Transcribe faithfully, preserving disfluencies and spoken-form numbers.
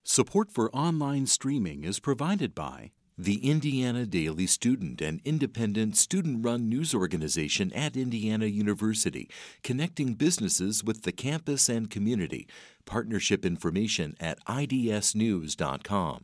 Support for online streaming is provided by the Indiana Daily Student, an independent student-run news organization at Indiana University, connecting businesses with the campus and community. Partnership information at I D S news dot com.